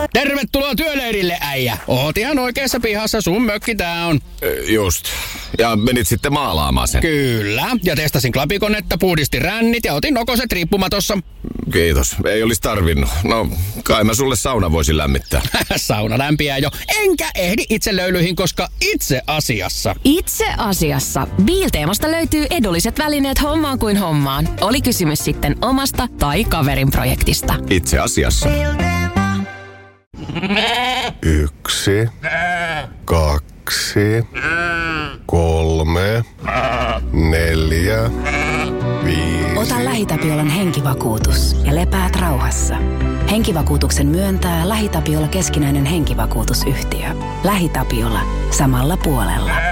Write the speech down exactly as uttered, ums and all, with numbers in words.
Tervetuloa työleirille, äijä. Oot ihan oikeassa pihassa, sun mökki tää on. Just. Ja menit sitten maalaamaan sen. Kyllä. Ja testasin klapikonetta, puhdistin rännit ja otin nokoset riippumatossa. Kiitos. Ei olisi tarvinnut. No, kai mä sulle sauna voisin lämmittää. Sauna lämpiää jo. Enkä ehdi itse löylyihin, koska itse asiassa. Itse asiassa. Biilteemasta löytyy edulliset välineet hommaan kuin hommaan. Oli kysymys sitten omasta tai kaverin projektista. Itse asiassa. Yksi, kaksi, kolme, neljä, viisi. Ota LähiTapiolan henkivakuutus ja lepäät rauhassa. Henkivakuutuksen myöntää LähiTapiola keskinäinen henkivakuutusyhtiö. LähiTapiola. Samalla puolella.